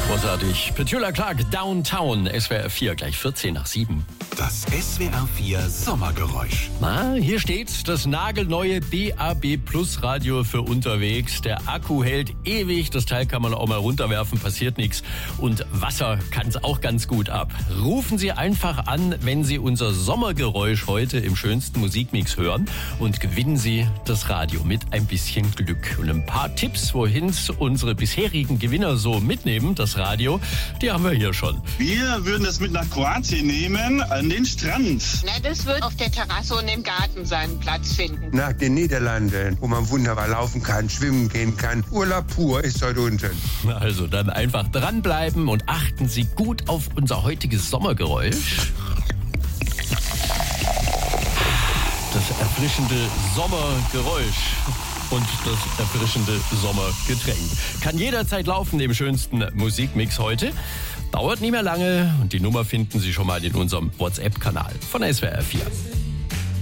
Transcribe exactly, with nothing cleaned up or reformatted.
Großartig. Petula Clark, Downtown, S W R vier, gleich vierzehn nach sieben. Das S W R vier Sommergeräusch. Na, hier steht das nagelneue B A B Plus Radio für unterwegs. Der Akku hält ewig, das Teil kann man auch mal runterwerfen, passiert nichts. Und Wasser kann es auch ganz gut ab. Rufen Sie einfach an, wenn Sie unser Sommergeräusch heute im schönsten Musikmix hören und gewinnen Sie das Radio mit ein bisschen Glück. Und ein paar Tipps, wohin unsere bisherigen Gewinner so mitnehmen, das Radio, die haben wir hier schon. Wir würden es mit nach Kroatien nehmen, an den Strand. Na, das wird auf der Terrasse und im Garten seinen Platz finden. Nach den Niederlanden, wo man wunderbar laufen kann, schwimmen gehen kann. Urlaub pur ist dort unten. Also dann einfach dranbleiben und achten Sie gut auf unser heutiges Sommergeräusch. Das erfrischende Sommergeräusch und das erfrischende Sommergetränk. Kann jederzeit laufen im schönsten Musikmix heute. Dauert nicht mehr lange und die Nummer finden Sie schon mal in unserem WhatsApp-Kanal von S W R vier.